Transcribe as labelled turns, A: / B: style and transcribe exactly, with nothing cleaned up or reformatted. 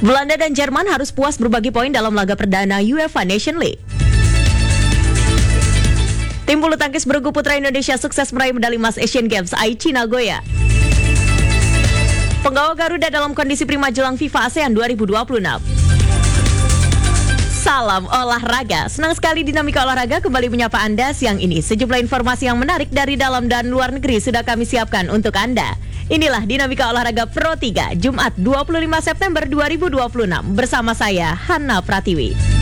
A: Belanda dan Jerman harus puas berbagi poin dalam laga perdana UEFA Nation League. Tim bulu tangkis bergu putra Indonesia sukses meraih medali emas Asian Games Aichi Nagoya. Penggawa Garuda dalam kondisi prima jelang FIFA ASEAN dua ribu dua puluh enam. Salam olahraga. Senang sekali Dinamika Olahraga kembali menyapa Anda siang ini. Sejumlah informasi yang menarik dari dalam dan luar negeri sudah kami siapkan untuk Anda. Inilah Dinamika Olahraga Pro tiga, Jumat dua puluh lima September dua ribu dua puluh enam. Bersama saya, Hana Pratiwi.